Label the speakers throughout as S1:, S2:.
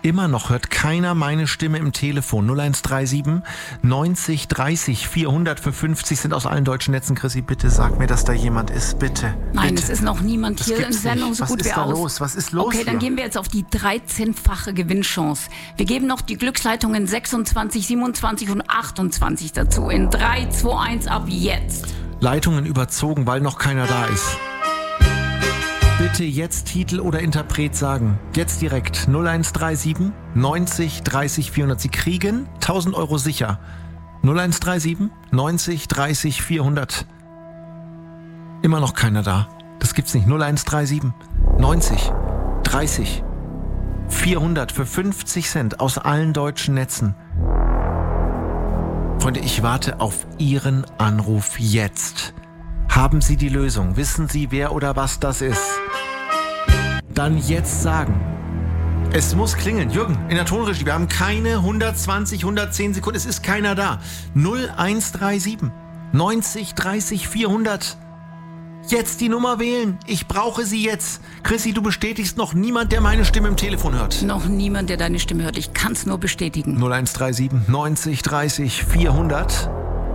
S1: Immer noch hört keiner meine Stimme im Telefon. 0137 90 30 400 für 50 sind aus allen deutschen Netzen. Chrissy, bitte sag mir, dass da jemand ist. Bitte.
S2: Nein,
S1: bitte.
S2: Es ist noch niemand hier in Sendung, so gut wie aus.
S1: Was ist los?
S2: Okay, dann gehen wir jetzt auf die 13-fache Gewinnchance. Wir geben noch die Glücksleitungen 26, 27 und 28 dazu. In 3, 2, 1 ab jetzt.
S1: Leitungen überzogen, weil noch keiner da ist. Bitte jetzt Titel oder Interpret sagen. Jetzt direkt 0137 90 30 400. Sie kriegen 1000 Euro sicher. 0137 90 30 400. Immer noch keiner da. Das gibt's nicht. 0137 90 30 400 für 50 Cent aus allen deutschen Netzen. Freunde, ich warte auf Ihren Anruf jetzt. Haben Sie die Lösung? Wissen Sie, wer oder was das ist? Dann jetzt sagen. Es muss klingeln. Jürgen, in der Tonregie, wir haben keine 120, 110 Sekunden. Es ist keiner da. 0137 90 30 400. Jetzt die Nummer wählen. Ich brauche sie jetzt. Chrissy, du bestätigst noch niemand, der meine Stimme im Telefon hört.
S2: Noch niemand, der deine Stimme hört. Ich kann es nur bestätigen.
S1: 0137 90 30 400.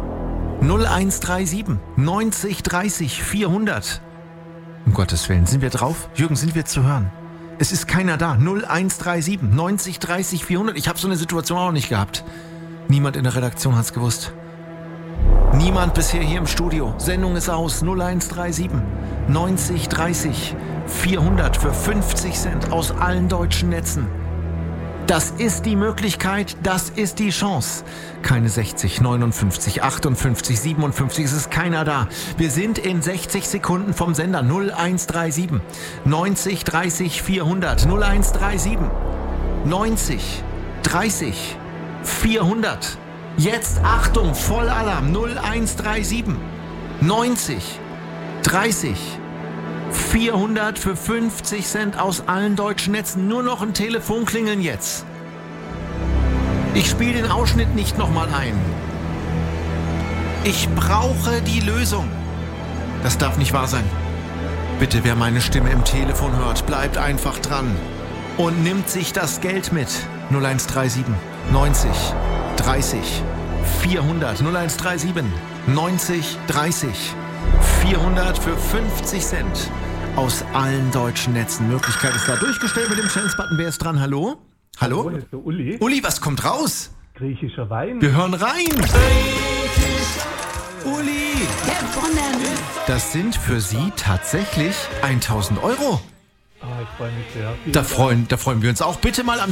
S1: 0137 90 30 400. Um Gottes Willen, sind wir drauf? Jürgen, sind wir zu hören? Es ist keiner da. 0137 90 30 400. Ich habe so eine Situation auch noch nicht gehabt. Niemand in der Redaktion hat's gewusst. Niemand bisher hier im Studio. Sendung ist aus. 0137 90 30 400 für 50 Cent aus allen deutschen Netzen. Das ist die Möglichkeit, das ist die Chance. Keine 60, 59, 58, 57, es ist keiner da. Wir sind in 60 Sekunden vom Sender. 0137 90 30 400. 0137 90 30 400. Jetzt Achtung, Vollalarm. 0137 90 30 400 für 50 Cent aus allen deutschen Netzen. Nur noch ein Telefon klingeln jetzt. Ich spiele den Ausschnitt nicht nochmal ein. Ich brauche die Lösung. Das darf nicht wahr sein. Bitte, wer meine Stimme im Telefon hört, bleibt einfach dran und nimmt sich das Geld mit. 0137 90 30 400. 0137 90 30 400 für 50 Cent aus allen deutschen Netzen. Möglichkeit ist da durchgestellt mit dem Chance-Button. Wer ist dran? Hallo? Hallo?
S3: Hallo, ist der Uli.
S1: Uli, was kommt raus?
S3: Griechischer Wein.
S1: Wir hören rein. Uli,
S2: Gewonnen.
S1: das sind für Sie tatsächlich 1000 Euro.
S3: Ich freue mich sehr.
S1: Da freuen wir uns auch. Bitte mal am